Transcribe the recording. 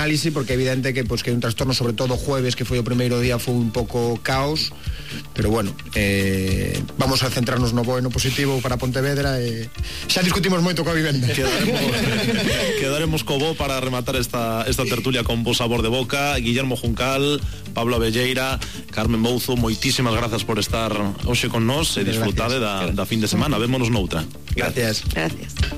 análise, porque é evidente que que un trastorno, sobre todo o jueves, que foi o primeiro día, foi un pouco caos, pero bueno, vamos a centrarnos no bo e no positivo para Pontevedra, xa discutimos moito coa vivenda. Quedaremos co bo para rematar esta tertulia con bo sabor de boca. Guillermo Juncal, Pablo Abelleira, Carmen Mouzo, moitísimas grazas por estar hoxe con nós e disfrutade da fin de semana. Vémonos noutra. Gracias. Gracias.